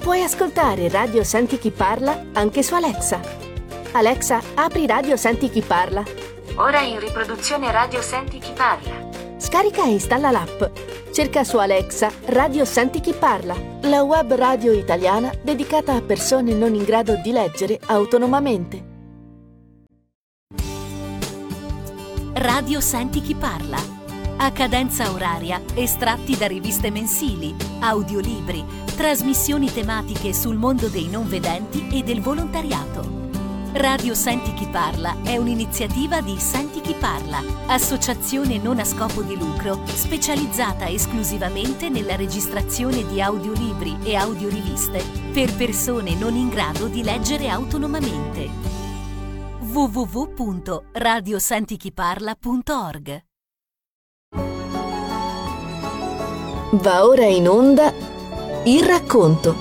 Puoi ascoltare Radio Senti Chi Parla anche su Alexa. Alexa, apri Radio Senti Chi Parla. Ora in riproduzione Radio Senti Chi Parla. Scarica e installa l'app. Cerca su Alexa Radio Senti Chi Parla, la web radio italiana dedicata a persone non in grado di leggere autonomamente. Radio Senti Chi Parla. A cadenza oraria, estratti da riviste mensili, audiolibri, trasmissioni tematiche sul mondo dei non vedenti e del volontariato. Radio Senti Chi Parla è un'iniziativa di Senti Chi Parla, associazione non a scopo di lucro specializzata esclusivamente nella registrazione di audiolibri e audioriviste per persone non in grado di leggere autonomamente. www.radiosentichiparla.org. Va ora in onda Il racconto.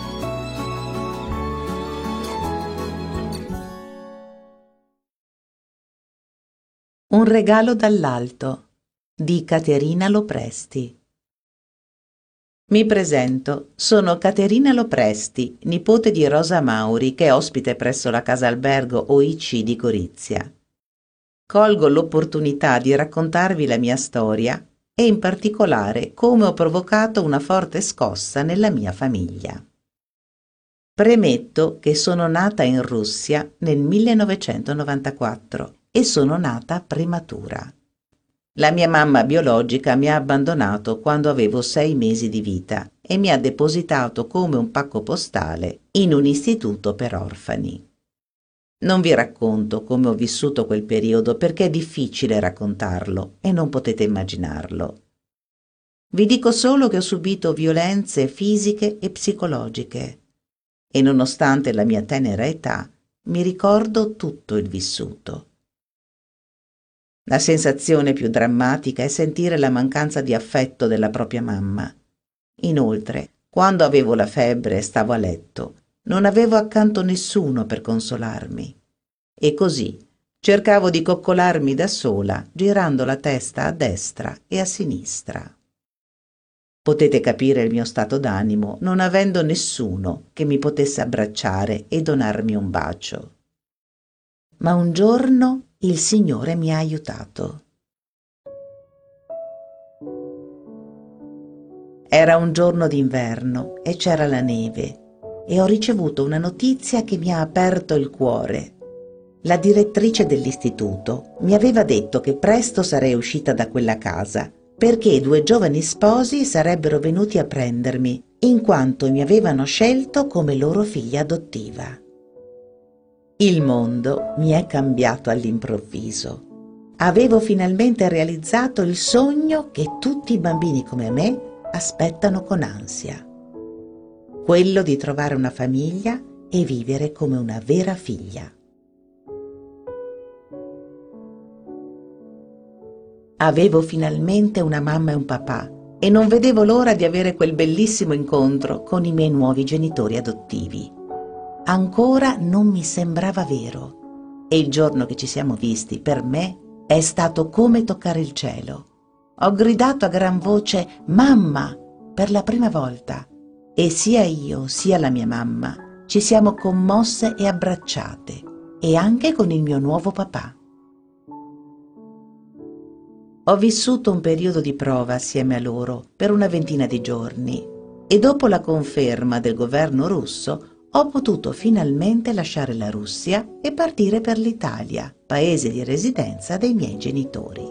Un regalo dall'alto di Caterina Lopresti. Mi presento, sono Caterina Lopresti, nipote di Rosa Mauri, che è ospite presso la casa albergo OIC di Gorizia. Colgo l'opportunità di raccontarvi la mia storia e in particolare come ho provocato una forte scossa nella mia famiglia. Premetto che sono nata in Russia nel 1994 e sono nata prematura. La mia mamma biologica mi ha abbandonato quando avevo 6 mesi di vita e mi ha depositato come un pacco postale in un istituto per orfani. Non vi racconto come ho vissuto quel periodo perché è difficile raccontarlo e non potete immaginarlo. Vi dico solo che ho subito violenze fisiche e psicologiche e nonostante la mia tenera età mi ricordo tutto il vissuto. La sensazione più drammatica è sentire la mancanza di affetto della propria mamma. Inoltre, quando avevo la febbre e stavo a letto, non avevo accanto nessuno per consolarmi. E così cercavo di coccolarmi da sola, girando la testa a destra e a sinistra. Potete capire il mio stato d'animo non avendo nessuno che mi potesse abbracciare e donarmi un bacio. Ma un giorno il Signore mi ha aiutato. Era un giorno d'inverno e c'era la neve e ho ricevuto una notizia che mi ha aperto il cuore. La direttrice dell'istituto mi aveva detto che presto sarei uscita da quella casa perché 2 giovani sposi sarebbero venuti a prendermi in quanto mi avevano scelto come loro figlia adottiva. Il mondo mi è cambiato all'improvviso. Avevo finalmente realizzato il sogno che tutti i bambini come me aspettano con ansia. Quello di trovare una famiglia e vivere come una vera figlia. Avevo finalmente una mamma e un papà e non vedevo l'ora di avere quel bellissimo incontro con i miei nuovi genitori adottivi. Ancora non mi sembrava vero e il giorno che ci siamo visti per me è stato come toccare il cielo. Ho gridato a gran voce «Mamma!» per la prima volta e sia io sia la mia mamma ci siamo commosse e abbracciate e anche con il mio nuovo papà. Ho vissuto un periodo di prova assieme a loro per una ventina di giorni e dopo la conferma del governo russo ho potuto finalmente lasciare la Russia e partire per l'Italia, paese di residenza dei miei genitori.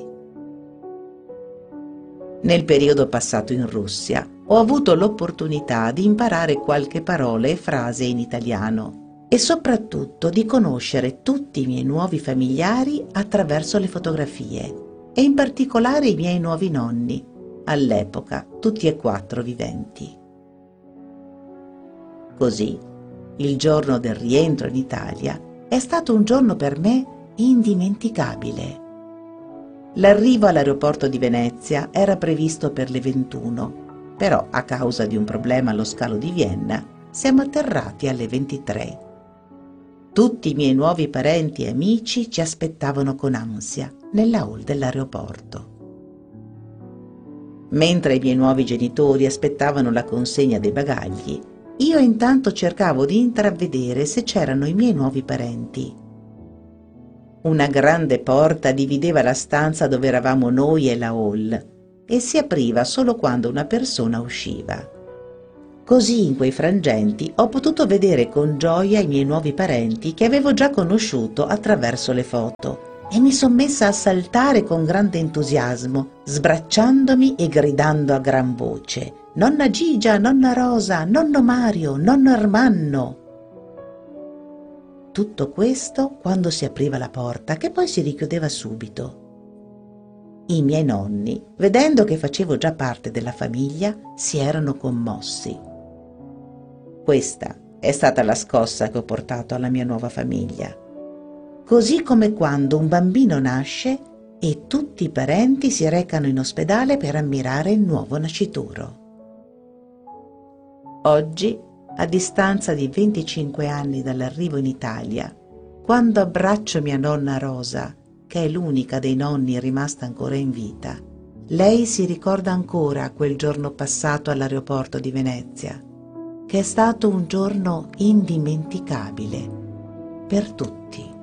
Nel periodo passato in Russia ho avuto l'opportunità di imparare qualche parola e frase in italiano e soprattutto di conoscere tutti i miei nuovi familiari attraverso le fotografie e in particolare i miei nuovi nonni, all'epoca tutti e 4 viventi. Così, il giorno del rientro in Italia è stato un giorno per me indimenticabile. L'arrivo all'aeroporto di Venezia era previsto per le 21, però a causa di un problema allo scalo di Vienna siamo atterrati alle 23. Tutti i miei nuovi parenti e amici ci aspettavano con ansia nella hall dell'aeroporto. Mentre i miei nuovi genitori aspettavano la consegna dei bagagli, Io intanto cercavo di intravedere se c'erano i miei nuovi parenti. Una grande porta divideva la stanza dove eravamo noi e la hall e si apriva solo quando una persona usciva. Così in quei frangenti ho potuto vedere con gioia i miei nuovi parenti che avevo già conosciuto attraverso le foto e mi son messa a saltare con grande entusiasmo, sbracciandomi e gridando a gran voce: «Nonna Gigia, nonna Rosa, nonno Mario, nonno Ermanno!» Tutto questo quando si apriva la porta, che poi si richiudeva subito. I miei nonni, vedendo che facevo già parte della famiglia, si erano commossi. Questa è stata la scossa che ho portato alla mia nuova famiglia. Così come quando un bambino nasce e tutti i parenti si recano in ospedale per ammirare il nuovo nascituro. Oggi, a distanza di 25 anni dall'arrivo in Italia, quando abbraccio mia nonna Rosa, che è l'unica dei nonni rimasta ancora in vita, lei si ricorda ancora quel giorno passato all'aeroporto di Venezia, che è stato un giorno indimenticabile per tutti.